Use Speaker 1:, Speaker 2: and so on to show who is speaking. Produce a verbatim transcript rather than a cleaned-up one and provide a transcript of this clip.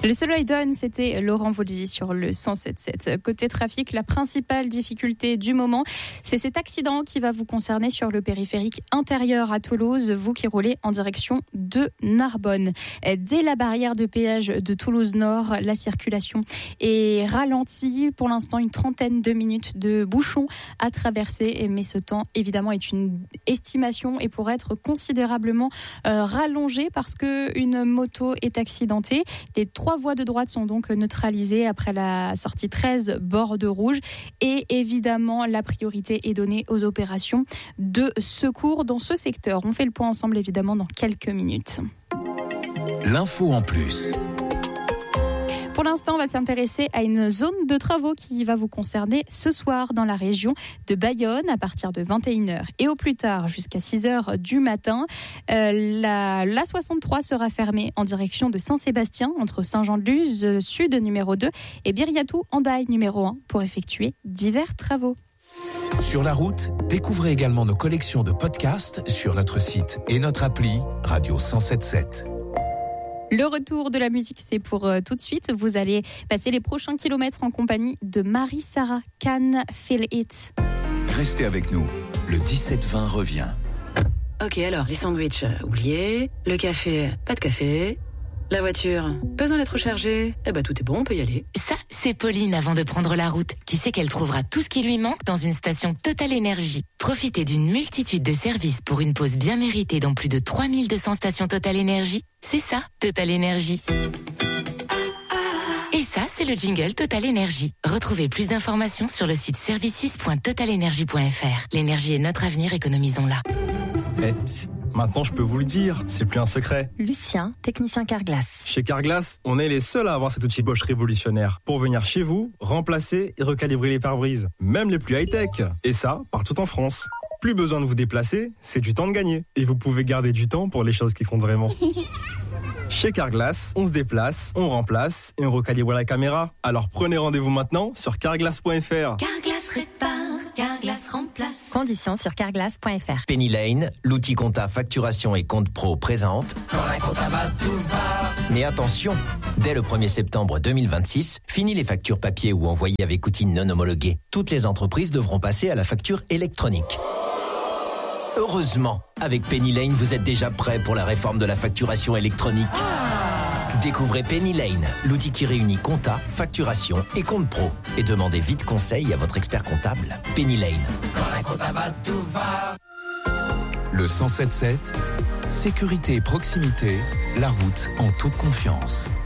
Speaker 1: Le soleil donne, c'était Laurent Vaulzy sur le cent sept sept. Côté trafic, la principale difficulté du moment, c'est cet accident qui va vous concerner sur le périphérique intérieur à Toulouse, vous qui roulez en direction de Narbonne. Dès la barrière de péage de Toulouse Nord, la circulation est ralentie. Pour l'instant, une trentaine de minutes de bouchons à traverser, mais ce temps, évidemment, est une estimation et pourrait être considérablement euh, rallongé parce qu'une moto est accidentée. Les trois voies de droite sont donc neutralisées après la sortie treize bord de rouge et évidemment la priorité est donnée aux opérations de secours dans ce secteur. On fait le point ensemble évidemment dans quelques minutes.
Speaker 2: L'info en plus.
Speaker 1: Pour l'instant, on va s'intéresser à une zone de travaux qui va vous concerner ce soir dans la région de Bayonne à partir de vingt et une heures et au plus tard jusqu'à six heures du matin. Euh, la, l'A soixante-trois sera fermée en direction de Saint-Sébastien entre Saint-Jean-de-Luz sud numéro deux et Biriatou-Hendaye numéro un pour effectuer divers travaux.
Speaker 2: Sur la route, découvrez également nos collections de podcasts sur notre site et notre appli Radio cent sept sept.
Speaker 1: Le retour de la musique, c'est pour euh, tout de suite. Vous allez passer les prochains kilomètres en compagnie de Marie-Sara Can Feel It.
Speaker 2: Restez avec nous. Le dix-sept vingt revient.
Speaker 3: Ok, alors, les sandwichs, euh, oubliés. Le café, pas de café. La voiture, besoin d'être rechargée. Eh ben, tout est bon, on peut y aller.
Speaker 4: Ça, c'est Pauline avant de prendre la route, qui sait qu'elle trouvera tout ce qui lui manque dans une station Total Énergie. Profitez d'une multitude de services pour une pause bien méritée dans plus de trois mille deux cents stations Total Énergie. C'est ça, Total Énergie. Et ça, c'est le jingle Total Énergie. Retrouvez plus d'informations sur le site services point total énergie point f r. L'énergie est notre avenir, économisons-la.
Speaker 5: Eh, psst, maintenant je peux vous le dire, c'est plus un secret.
Speaker 6: Lucien, technicien Carglass.
Speaker 5: Chez Carglass, on est les seuls à avoir cet outil Bosch révolutionnaire pour venir chez vous, remplacer et recalibrer les pare-brises, même les plus high-tech. Et ça, partout en France. Plus besoin de vous déplacer, c'est du temps de gagner. Et vous pouvez garder du temps pour les choses qui comptent vraiment. Chez Carglass, on se déplace, on remplace et on recalibre la caméra. Alors prenez rendez-vous maintenant sur carglass point f r.
Speaker 7: Carglass répare, Carglass remplace.
Speaker 6: Conditions sur carglass point f r.
Speaker 8: Penny Lane, l'outil compta facturation et compte pro présente.
Speaker 7: Quand la compta va, tout va.
Speaker 8: Mais attention, dès le premier septembre deux mille vingt-six, fini les factures papier ou envoyées avec outils non homologués. Toutes les entreprises devront passer à la facture électronique. Heureusement, avec Penny Lane, vous êtes déjà prêt pour la réforme de la facturation électronique. Ah. Découvrez Penny Lane, l'outil qui réunit compta, facturation et compte pro. Et demandez vite conseil à votre expert comptable. Penny Lane.
Speaker 7: Quand la compta va, tout va.
Speaker 2: Le cent sept sept, sécurité et proximité, la route en toute confiance.